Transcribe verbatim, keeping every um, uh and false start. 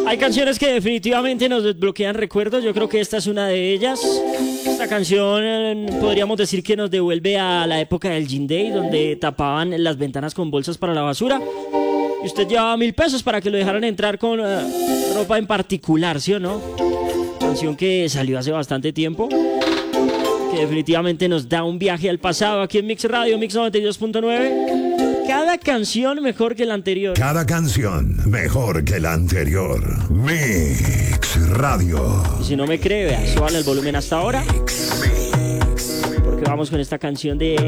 Hay canciones que definitivamente nos desbloquean recuerdos. Yo creo que esta es una de ellas. Esta canción eh, podríamos decir que nos devuelve a la época del Gin Day, donde tapaban las ventanas con bolsas para la basura. Y usted llevaba mil pesos para que lo dejaran entrar con uh, ropa en particular, ¿sí o no? Canción que salió hace bastante tiempo, que definitivamente nos da un viaje al pasado aquí en Mix Radio, Mix noventa y dos punto nueve. Cada canción mejor que la anterior. Cada canción mejor que la anterior. Mix Radio. Y si no me cree, vea, suban el volumen hasta ahora, porque vamos con esta canción de